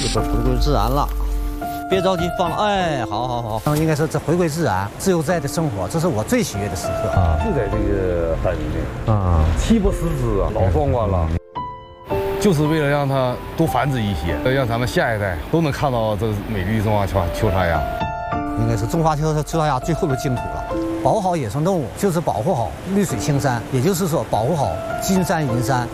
一会儿回归自然了，别着急放了。哎，好。 应该说这回归自然、自由自在的生活，这是我最喜悦的时刻啊！就在这个山里面啊，栖不死之啊，老壮观了。就是为了让它多繁殖一些，让咱们下一代都能看到这美丽的中华秋沙鸭。 应该是中华秋沙鸭最后的净土了。保护好野生动物，就是保护好绿水青山，也就是说保护好金山银山。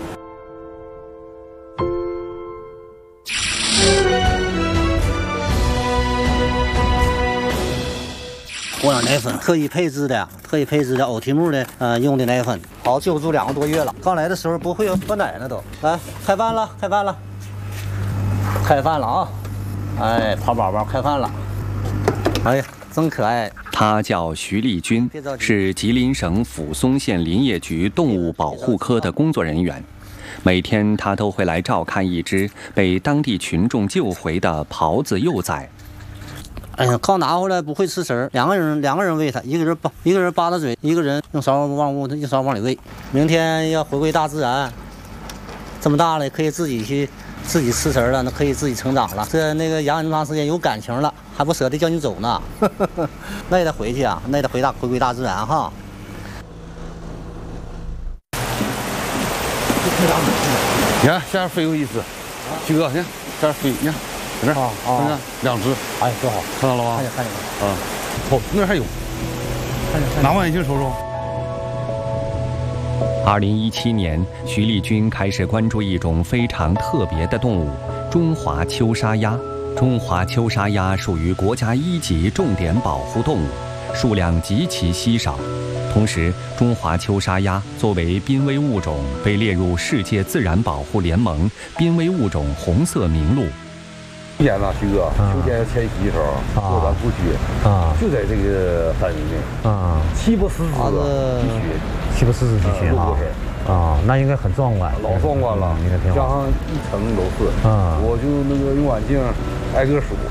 脱氧奶粉特意配置的欧缇木的用的奶粉，好救助2个多月了。刚来的时候不会有喝奶呢都。来，开饭了啊！哎，跑宝宝开饭了。哎呀，真可爱。 他叫徐丽君，是吉林省抚松县林业局动物保护科的工作人员。每天他都会来照看一只被当地群众救回的狍子幼崽。 哎呀，刚拿回来不会吃食儿，两个人喂它，一个人扒着嘴，一个人用勺一勺往里喂。明天要回归大自然，这么大了可以自己吃食儿了，那可以自己成长了。这那个养你那么长时间有感情了，还不舍得叫你走呢。那也得回去啊，那也得回归大自然哈。 你看下边飞过一只，徐哥，你看下边飞，你看在这儿啊，2只， 哎，多好， 看到了吗？ 看见了。 啊，哦，那还有，拿望远镜瞅瞅。 2017年，徐丽君开始关注一种非常特别的动物——中华秋沙鸭。中华秋沙鸭属于国家1级重点保护动物，数量极其稀少。同时，中华秋沙鸭作为濒危物种，被列入世界自然保护联盟濒危物种红色名录。 秋天呢，徐哥，秋天迁徙的时候，过咱故居就在这个山里面栖不死之啊，那应该很壮观， 老壮观了， 应该挺好。 加上1层楼4，我就那个用眼镜挨个数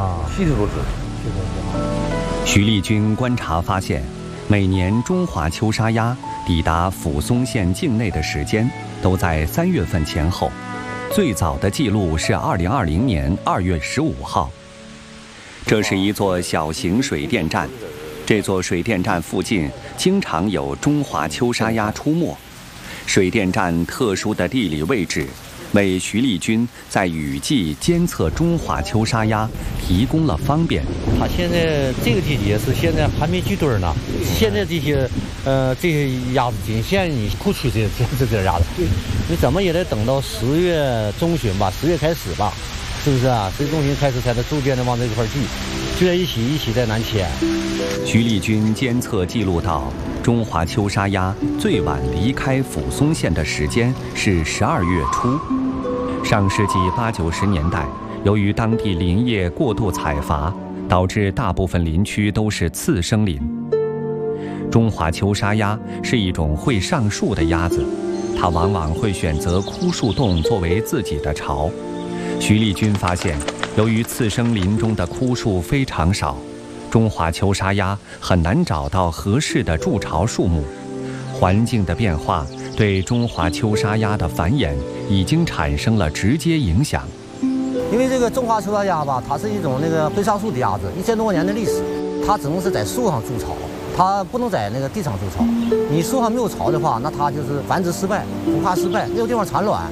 70多只。 徐丽君观察发现，每年中华秋沙鸭抵达抚松县境内的时间都在3月份前后，最早的记录是2020年2月15号。这是一座小型水电站，这座水电站附近经常有中华秋沙鸭出没。水电站特殊的地理位置，为徐丽君在雨季监测中华秋沙鸭提供了方便。 它现在这个季节是现在还没聚堆呢，现在这些鸭子仅限于库区这鸭子，你怎么也得等到10月中旬吧，10月开始吧，是不是啊？10月中旬开始才能逐渐的往这块聚在一起在南迁。 徐丽君监测记录到，中华秋沙鸭最晚离开抚松县的时间是12月初。上世纪80、90年代，由于当地林业过度采伐，导致大部分林区都是次生林。中华秋沙鸭是一种会上树的鸭子，它往往会选择枯树洞作为自己的巢。徐丽君发现，由于次生林中的枯树非常少，中华秋沙鸭很难找到合适的筑巢树木。环境的变化对中华秋沙鸭的繁衍已经产生了直接影响。 因为这个中华秋沙鸭吧，它是一种那个会上树的鸭子，1000多年的历史，它只能是在树上筑巢，它不能在那个地上筑巢。你树上没有巢的话，那它就是繁殖失败，孵化失败，没有地方产卵，